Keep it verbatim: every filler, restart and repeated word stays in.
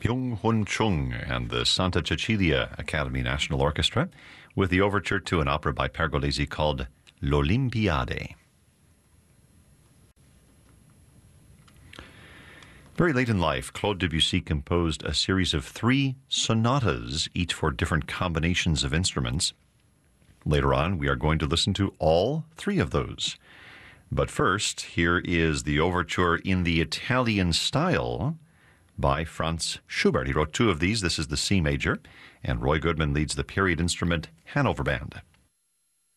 Byung-Hun Chung and the Santa Cecilia Academy National Orchestra with the overture to an opera by Pergolesi called L'Olympiade. Very late in life, Claude Debussy composed a series of three sonatas, each for different combinations of instruments. Later on, we are going to listen to all three of those. But first, here is the overture in the Italian style by Franz Schubert. He wrote two of these. This is the C major, and Roy Goodman leads the period instrument Hanover Band.